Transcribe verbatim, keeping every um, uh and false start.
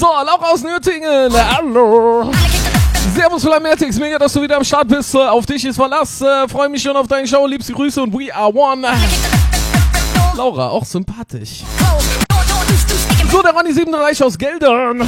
So, Laura aus Nürtingen. Hallo. Servus, Flamertix. Mega, dass du wieder am Start bist. Auf dich ist Verlass. Äh, Freue mich schon auf deine Show. Liebste Grüße und we are one. Laura, auch sympathisch. So, der Ronny siebenunddreißig aus Geldern.